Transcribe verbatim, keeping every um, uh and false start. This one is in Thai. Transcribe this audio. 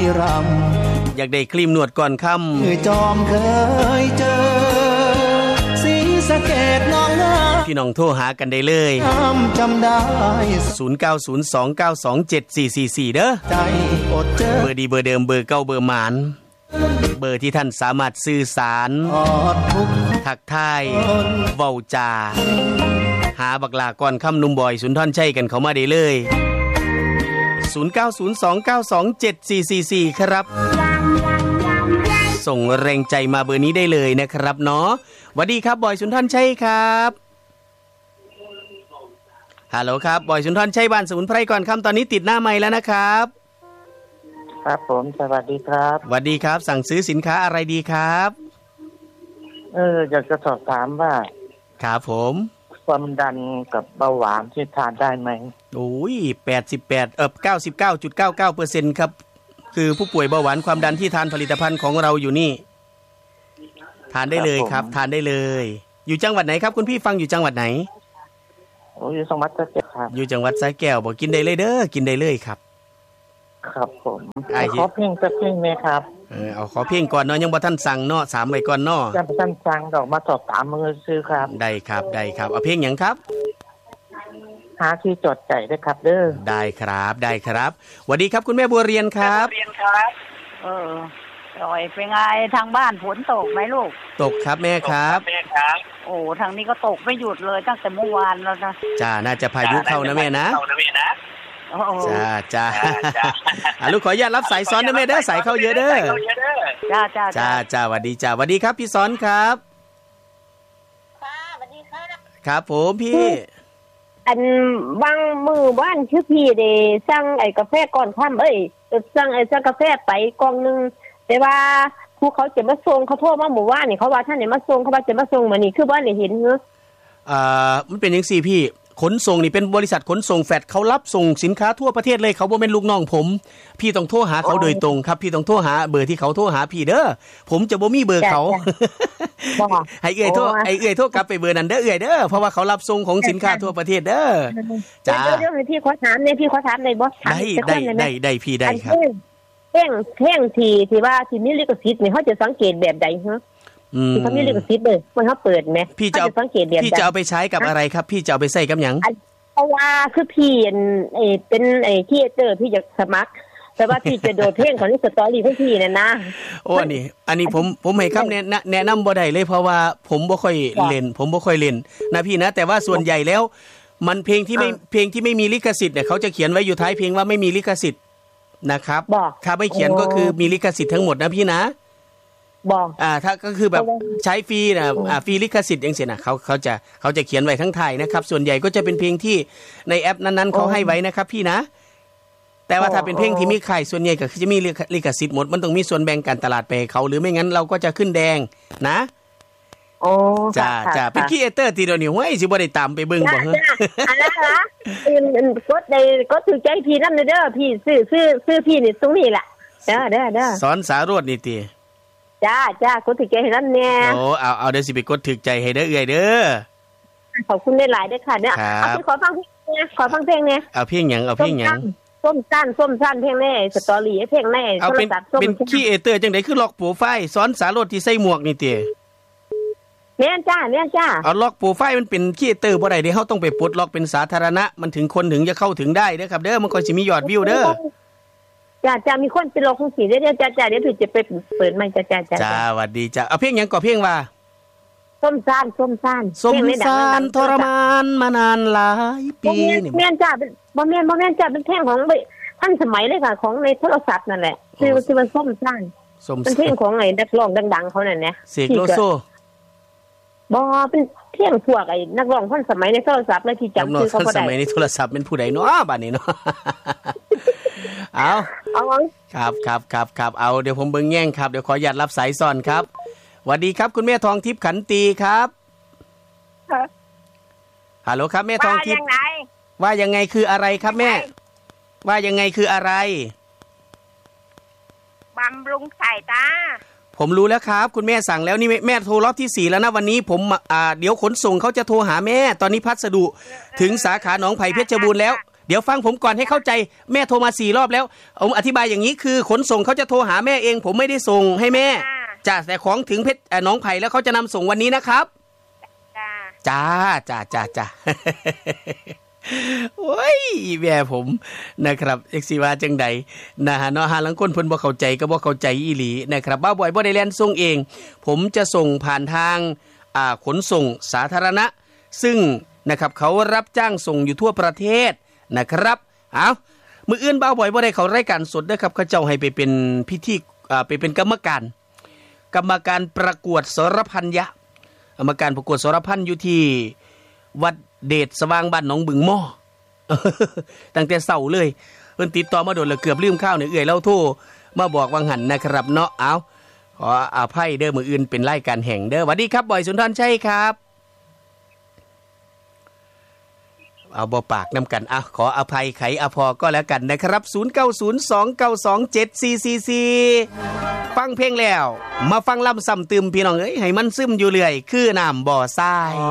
รำอยากได้ครีมหนวดก่อนค่ำคือจอมเคยเจอสีสะเกษน้องนาพี่น้องโทรหากันได้เลยจำได้ศูนย์ เก้า ศูนย์ สอง เก้า สอง เจ็ด สี่ สี่ สี่เด้อใจอดเจอเบอร์ดีเบอร์เดิมเบอร์เก่าเบอร์หมานเบอร์ที่ท่านสามารถสื่อสารทักทายเว้าจาหาบักลาก่อนค่ำนุ่มบอยสุนทรชัยกันเข้ามาได้เลยศูนย์ เก้า ศูนย์ สอง เก้า สอง เจ็ด สี่ สี่ สี่ครับส่งแรงใจมาเบอร์นี้ได้เลยนะครับเนาะสวัสดีครับบอยสุนทรชัยครับฮัลโหลครับบอยสุนทรชัยบ้านสมุนไพรก่อนค่ำตอนนี้ติดหน้าไมค์แล้วนะครับครับผมสวัสดีครับสวัสดีครับสั่งซื้อสินค้าอะไรดีครับเอออยากจะสอบถามว่าครับผมความดันกับเบาหวานที่ทานได้ไหมโอ้ยแปดสิบแปดเอ่อ เก้าสิบเก้าจุดเก้าเก้าเปอร์เซ็นต์ ครับคือผู้ป่วยเบาหวานความดันที่ทานผลิตภัณฑ์ของเราอยู่นี่ทานได้เลยครับทานได้เลยอยู่จังหวัดไหนครับคุณพี่ฟังอยู่จังหวัดไหนโอ้อยู่จังหวัดสระแก้วครับอยู่จังหวัดสระแก้วบอกกินได้เลยเด้อกินได้เลยครับครับผมขอเพลงสักเพลงไหมครับเออเอาขอเพลงก่อนเนาะยังบ่ทันสั่งเนาะสามไว้ก่อนเนาะยังบ่ทันสั่งดอกมาสอบถามมือซื้อครับได้ครับได้ครับเอาเพลงหยังครับหาที่จอดใจได้ครับเด้อได้ครับได้ครับสวัสดีครับคุณแม่บัวเรียนครับบัวเรียนครับเออลอยเป็นไงทางบ้านฝนตกไหมลูกตกครับแม่ครับแม่ครับโอ้ทางนี้ก็ตกไม่หยุดเลยตั้งแต่เมื่อวานแล้วนะจ้าน่าจะพายุเข้านะแม่นะจ้าจ้าอ่ะลูกขออนุญาตรับสายซ้อนนะแม่เด้อสายเข้าเยอะเด้อจ้าจ้าจ้าจ้าสวัสดีจ้าสวัสดีครับพี่ซ้อนครับค่ะสวัสดีครับครับผมพี่อันบางมือบ้านชื่อพี่เดสั่งไอ้กาแฟก่อนค่ำเอ้ยสั่งไอ้สั่งกาแฟไปกล่องนึงแต่ว่าผู้เขาจะมาส่งเขาโทรมาหมู่บ้านนี่เขาว่าท่านเนี่ยมาส่งเขาว่าจะมาส่งมานี่คือบ้านนี่เห็นเหรออ่ามันเป็นจังซี่พี่ขนส่งนี่เป็นบริษัทขนส่งแฟดเขารับส่งสินค้าทั่วประเทศเลยเขาบ่เป็นลูกน้องผมพี่ต้องโทรหาเขาโดยตรงครับพี่ต้องโทรหาเบอร์ที่เขาโทรหาพี่เด้อผมจะบ่มีเบอร์เขาให้เอื้อยโทรไอ้เอื้อยโทรกลับไปเบอร์นั้นเด้อเอื้อยเด้อเพราะว่าเขารับส่งของสินค้าทั่วประเทศเด้อจ้าเดี๋ยวๆพี่ขอถามเนี่ยพี่ขอถามได้บ่ได้ได้ได้ได้พี่ได้ครับเพ่งเพ่งที่ที่ว่าที่มีลิขสิทธิ์นี่เขาจะสังเกตแบบใดฮะอืมเขามีลิขสิทธิ์เลยมันเขาเปิดมั้ยพี่จะสังเกตแบบพี่จะเอาไปใช้กับอะไรครับพี่จะเอาไปใส่กับหยังเพราะว่าคือพี่ไอ้เป็นไอ้ครีเอเตอร์พี่จะสมัครแต่ว่าพี่จะโดดเพลงของนี่สตอรี่ของพี่น่ะนะโอ้นี่อันนี้ผมผมให้คำแนะแนะนำบ่ได้เลยเพราะว่าผมบ่ค่อยเล่นผมบ่ค่อยเล่นนะพี่นะแต่ว่าส่วนใหญ่แล้วมันเพลงที่ไม่เพลงที่ไม่มีลิขสิทธิ์เนี่ยเขาจะเขียนไว้อยู่ท้ายเพลงว่าไม่มีลิขสิทธิ์นะครับถ้าไม่เขียนก็คือมีลิขสิทธิ์ทั้งหมดนะพี่นะบอกอ่าถ้าก็คือแบบใช้ฟรีนะอ่าฟรีลิขสิทธิ์จังซี่นะเขาเขาจะเขาจะเขียนไว้ทั้งไทยนะครับส่วนใหญ่ก็จะเป็นเพลงที่ในแอปนั้นๆเขาให้ไว้นะครับพี่นะแต่ว่าถ้าเป็นเพลงที่มีค่ายส่วนใหญ่ก็คือจะมีลิขสิทธิ์หมดมันต้องมีส่วนแบ่งการตลาดไปเขาหรือไม่งั้นเราก็จะขึ้นแดงนะโอ้จ้าจ้าเป็นครีเอเตอร์ที่เดี๋ยวนี้เฮ้ยสิบ่ได้ตามไปเบิ่งบ่ฮะอันนั้นล่ะกดได้ก็ถูกใจพี่นำเด้อพี่ซื้อซื้อซื้อพี่นี่ตรงนี้ล่ะเด้อเด้อเด้อสอนสารวดนี่ติจ้าจ้ากดถูกใจให้นั่นแน่โอ้เอาเอาเดี๋ยวสิไปกดถูกใจให้เด้อเอื้อยเด้อขอบคุณหลายๆเด้อค่ะเนี่ยเอาพี่ขอฟังเพลงเนี่ยขอฟังเพลงเนี่ยเอาเพลงหยังเอาเพลงหยังส้มสั้นส้มสั้นเพลงแน่สตอรี่เพลงแน่เอาเป็นเป็นครีเอเตอร์จังได๋คือล็อกโปรไฟล์สอนสารวดที่ใส่หมวกนี่ติแม่นจ้าแม่นจ้าเอาล็อกโปรไฟล์มันเป็นครีเอเตอร์บ่ได้เด้เฮาต้องไปปลดล็อกเป็นสาธารณะมันถึงคนถึงจะเข้าถึงได้เด้อครับเด้อมันก็สิมียอดวิวเด้อจ้าจ้ามีคนเป็นโรคของสีเด้อจ้าจ้าเดี๋ยวพี่จะไปเปิดใหม่จ้าจ้าจ้าจ้าสวัสดีจ้าเอาเพลงหยังก่อเพลงว่าส้มซ่านส้มซ่านส้มซ่านทรมานมานานหลายปีนี่แม่นจ้าบ่แม่นบ่แม่นจ้าเป็นเพลงของทันสมัยเลยค่ะของในโทรศัพท์นั่นแหละชื่อชื่อว่าส้มซ่านเป็นเพลงของไอ้นักร้องดังๆเขานั่นแหละเสกโลโซบ่เป็นเพลงพวกไอ้นักร้องทันสมัยในโทรศัพท์เลยที่จำชื่อเขาบ่ได้สมัยในโทรศัพท์เป็นผู้ใดเนาะบัดนี้เนาะเอาเอาครับครับครับครับเอาเดี๋ยวผมเบิ่งแย่งครับเดี๋ยวขออนุญาตรับสายซ้อนครับสวัสดีครับคุณแม่ทองทิพย์ขันตีครับฮัลโหลครับแม่ทองทิพย์ว่ายังไงคืออะไรครับแม่ว่ายังไงคืออะไรบำรุงสายตาผมรู้แล้วครับคุณแม่สั่งแล้วนี่แม่โทรรอบที่สี่แล้วนะวันนี้ผมอ่าเดี๋ยวขนส่งเขาจะโทรหาแม่ตอนนี้พัสดุถึงสาขาหนองไผ่เพชรบูรณ์แล้วเดี๋ยวฟังผมก่อนให้เข้าใจแม่โทรมาสี่รอบแล้วผมอธิบายอย่างนี้คือขนส่งเขาจะโทรหาแม่เองผมไม่ได้ส่งให้แม่จ้าแต่ของถึงเพชรน้องไผ่แล้วเขาจะนำส่งวันนี้นะครับจ้าจ้าจ้าจ้าโอ้ยแม่ผมนะครับเอ็กซิว่าจังใดนะฮะเนาะหาลังคนเพิ่นบ่เข้าใจก็บ่เข้าใจอีหลีนะครับบ้าบ่อยบ่ได้แล่นส่งเองผมจะส่งผ่านทางอ่าขนส่งสาธารณะซึ่งนะครับเขารับจ้างส่งอยู่ทั่วประเทศนะครับเอามื้ออื่นบ้าบ่อยบ่ได้เข้ารายการสดเด้อครับเขาเจ้าให้ไปเป็นพิธีอ่าไปเป็นกรรมการกรรมการประกวดสรพันยะกรรมการประกวดสรพันอยู่ที่วัดเดชสว่างบ้านหนองบึงหม้อ ตั้งแต่เช้าเลยเพิ่นติดต่อมาโดนแล้วเกือบลืมข้าวเนี่ยเอื้อยเล่าโทรมาบอกวังหันนะครับเนาะเอาขออภัยเด้อมื้ออื่นเป็นรายการแห่งเด้อสวัสดีครับบอยสุนทรชัยครับเอาบ่ปากนำกันอ่ะขออภัยไขอภอก็แล้วกันนะครับศูนย์ เก้า ศูนย์ สอง เก้า สอง เจ็ด สี่ สี่ สี่ฟังเพลงแล้วมาฟังลำซ้ำตึมพี่น้องเอ้ยให้มันซึมอยู่เรื่อยคือน้ำบ่อทราย